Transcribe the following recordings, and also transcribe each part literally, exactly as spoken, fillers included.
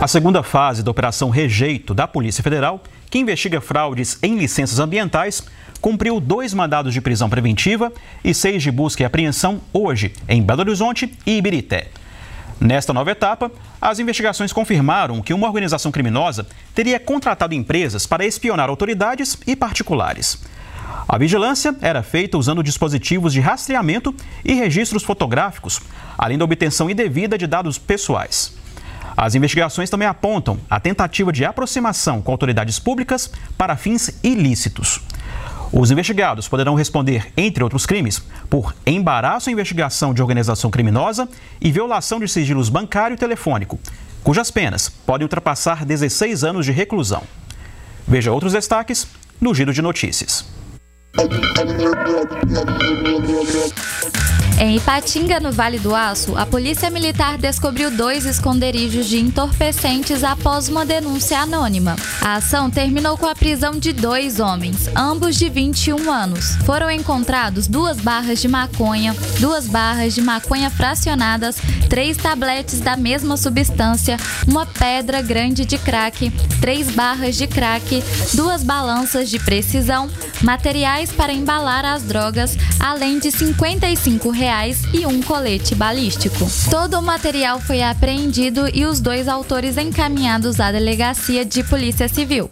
A segunda fase da Operação Rejeito da Polícia Federal, que investiga fraudes em licenças ambientais, cumpriu dois mandados de prisão preventiva e seis de busca e apreensão hoje em Belo Horizonte e Ibirité. Nesta nova etapa, as investigações confirmaram que uma organização criminosa teria contratado empresas para espionar autoridades e particulares. A vigilância era feita usando dispositivos de rastreamento e registros fotográficos, além da obtenção indevida de dados pessoais. As investigações também apontam a tentativa de aproximação com autoridades públicas para fins ilícitos. Os investigados poderão responder, entre outros crimes, por embaraço à investigação de organização criminosa e violação de sigilos bancário e telefônico, cujas penas podem ultrapassar dezesseis anos de reclusão. Veja outros destaques no Giro de Notícias. Em Ipatinga, no Vale do Aço, a Polícia Militar descobriu dois esconderijos de entorpecentes após uma denúncia anônima. A ação terminou com a prisão de dois homens, ambos de vinte e um anos. Foram encontrados duas barras de maconha, duas barras de maconha fracionadas, três tabletes da mesma substância, uma pedra grande de crack, três barras de crack, duas balanças de precisão, materiais para embalar as drogas, além de cinquenta e cinco reais e um colete balístico. Todo o material foi apreendido e os dois autores encaminhados à Delegacia de Polícia Civil.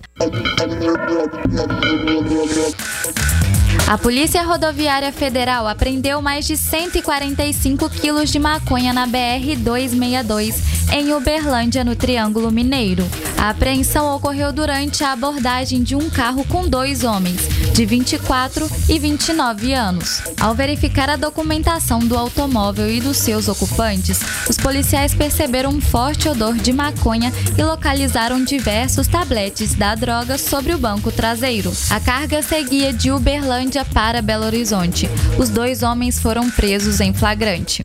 A Polícia Rodoviária Federal apreendeu mais de cento e quarenta e cinco quilos de maconha na B R duzentos e sessenta e dois, em Uberlândia, no Triângulo Mineiro. A apreensão ocorreu durante a abordagem de um carro com dois homens, de vinte e quatro e vinte e nove anos. Ao verificar a documentação do automóvel e dos seus ocupantes, os policiais perceberam um forte odor de maconha e localizaram diversos tabletes da droga sobre o banco traseiro. A carga seguia de Uberlândia para Belo Horizonte. Os dois homens foram presos em flagrante.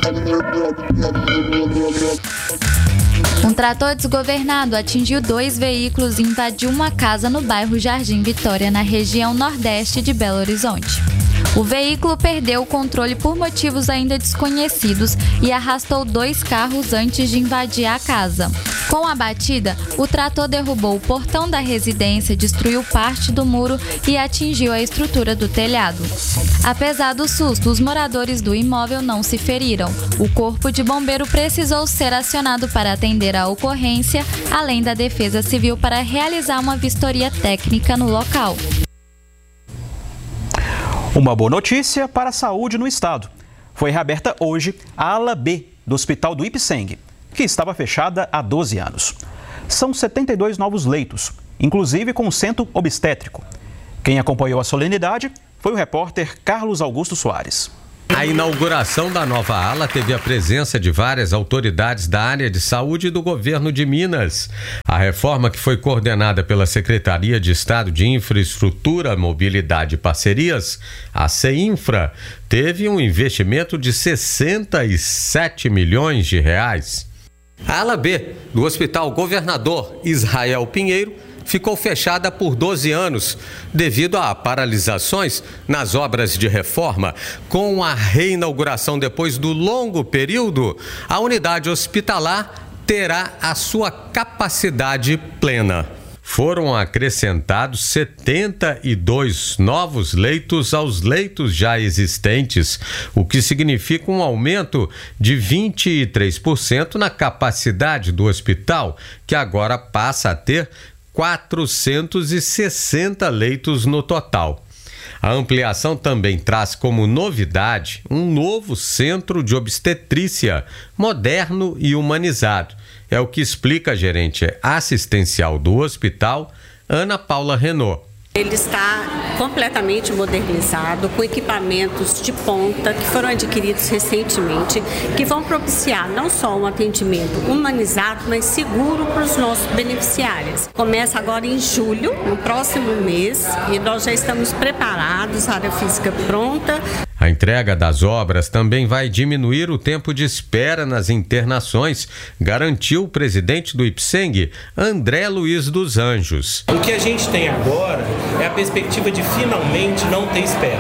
Um trator desgovernado atingiu dois veículos e invadiu uma casa no bairro Jardim Vitória, na região nordeste de Belo Horizonte. O veículo perdeu o controle por motivos ainda desconhecidos e arrastou dois carros antes de invadir a casa. Com a batida, o trator derrubou o portão da residência, destruiu parte do muro e atingiu a estrutura do telhado. Apesar do susto, os moradores do imóvel não se feriram. O corpo de bombeiro precisou ser acionado para atender a ocorrência, além da Defesa Civil para realizar uma vistoria técnica no local. Uma boa notícia para a saúde no estado. Foi reaberta hoje a ala B do Hospital do Ipseng, que estava fechada há doze anos. São setenta e dois novos leitos, inclusive com centro obstétrico. Quem acompanhou a solenidade foi o repórter Carlos Augusto Soares. A inauguração da nova ala teve a presença de várias autoridades da área de saúde e do governo de Minas. A reforma, que foi coordenada pela Secretaria de Estado de Infraestrutura, Mobilidade e Parcerias, a CEINFRA, teve um investimento de sessenta e sete milhões de reais. A ala B do Hospital Governador Israel Pinheiro ficou fechada por doze anos, devido a paralisações nas obras de reforma. Com a reinauguração depois do longo período, a unidade hospitalar terá a sua capacidade plena. Foram acrescentados setenta e dois novos leitos aos leitos já existentes, o que significa um aumento de vinte e três por cento na capacidade do hospital, que agora passa a ter quatrocentos e sessenta leitos no total. A ampliação também traz como novidade um novo centro de obstetrícia, moderno e humanizado. É o que explica a gerente assistencial do hospital, Ana Paula Renault. Ele está completamente modernizado, com equipamentos de ponta que foram adquiridos recentemente, que vão propiciar não só um atendimento humanizado, mas seguro para os nossos beneficiários. Começa agora em julho, no próximo mês, e nós já estamos preparados, a área física pronta. A entrega das obras também vai diminuir o tempo de espera nas internações, garantiu o presidente do Ipseng, André Luiz dos Anjos. O que a gente tem agora é a perspectiva de finalmente não ter espera.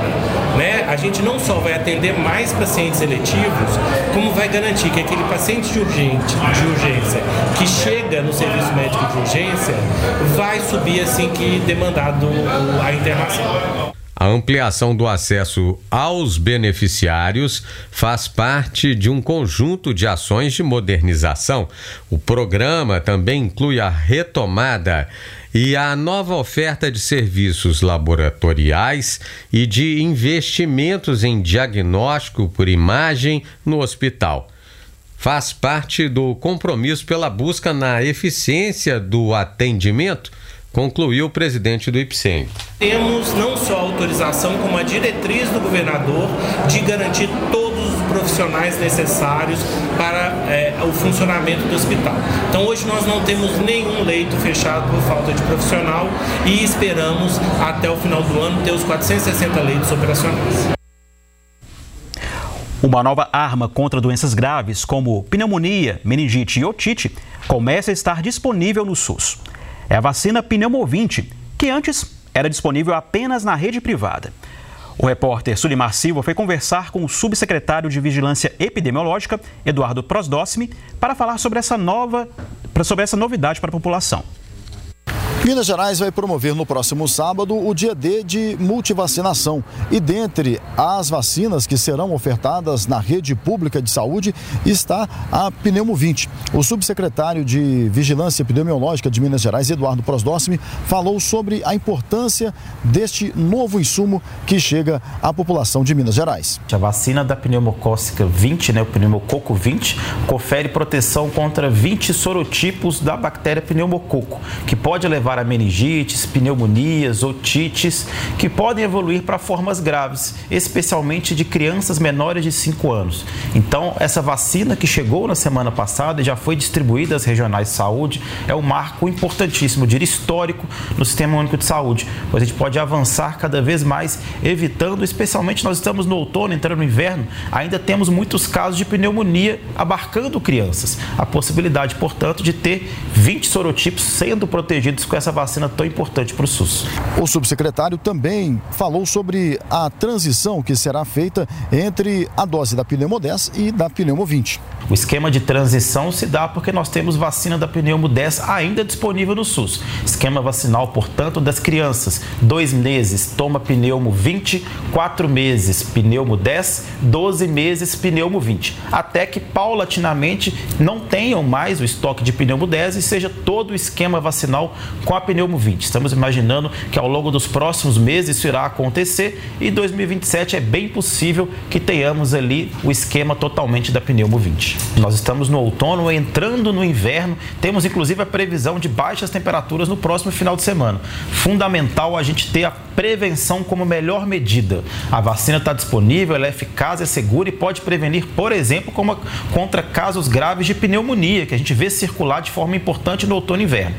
né, a gente não só vai atender mais pacientes eletivos, como vai garantir que aquele paciente de, urgente, de urgência que chega no serviço médico de urgência vai subir assim que demandado a internação. A ampliação do acesso aos beneficiários faz parte de um conjunto de ações de modernização. O programa também inclui a retomada e a nova oferta de serviços laboratoriais e de investimentos em diagnóstico por imagem no hospital. Faz parte do compromisso pela busca na eficiência do atendimento, concluiu o presidente do IPSEM. Temos não só a autorização, como a diretriz do governador de garantir todos os profissionais necessários para é, o funcionamento do hospital. Então hoje nós não temos nenhum leito fechado por falta de profissional e esperamos até o final do ano ter os quatrocentos e sessenta leitos operacionais. Uma nova arma contra doenças graves como pneumonia, meningite e otite começa a estar disponível no SUS. É a vacina Pneumovinte, que antes era disponível apenas na rede privada. O repórter Sulimar Silva foi conversar com o subsecretário de Vigilância Epidemiológica, Eduardo Prosdócime, para falar sobre essa, nova, sobre essa novidade para a população. Minas Gerais vai promover no próximo sábado o dia D de multivacinação. E dentre as vacinas que serão ofertadas na rede pública de saúde está a Pneumovinte. O subsecretário de Vigilância Epidemiológica de Minas Gerais, Eduardo Prosdócime, falou sobre a importância deste novo insumo que chega à população de Minas Gerais. A vacina da pneumocócica vinte, né, o pneumococo vinte, confere proteção contra vinte sorotipos da bactéria pneumococo, que pode levar a meningites, pneumonias, otites, que podem evoluir para formas graves, especialmente de crianças menores de cinco anos. Então, essa vacina que chegou na semana passada e já foi distribuída às regionais de saúde é um marco importantíssimo, diria histórico, no Sistema Único de Saúde, pois a gente pode avançar cada vez mais, evitando, especialmente nós estamos no outono, entrando no inverno, ainda temos muitos casos de pneumonia abarcando crianças. A possibilidade, portanto, de ter vinte sorotipos sendo protegidos com essa vacina tão importante para o SUS. O subsecretário também falou sobre a transição que será feita entre a dose da Pneumo dez e da Pneumovinte. O esquema de transição se dá porque nós temos vacina da Pneumo dez ainda disponível no SUS. Esquema vacinal, portanto, das crianças. Dois meses, toma Pneumo vinte, quatro meses, Pneumo dez, doze meses, Pneumo vinte. Até que, paulatinamente, não tenham mais o estoque de Pneumo dez e seja todo o esquema vacinal com a Pneumo vinte. Estamos imaginando que ao longo dos próximos meses isso irá acontecer e em dois mil e vinte e sete é bem possível que tenhamos ali o esquema totalmente da Pneumo vinte. Nós estamos no outono, entrando no inverno, temos inclusive a previsão de baixas temperaturas no próximo final de semana. Fundamental a gente ter a prevenção como melhor medida. A vacina está disponível, ela é eficaz, é segura e pode prevenir, por exemplo, como contra casos graves de pneumonia, que a gente vê circular de forma importante no outono e inverno.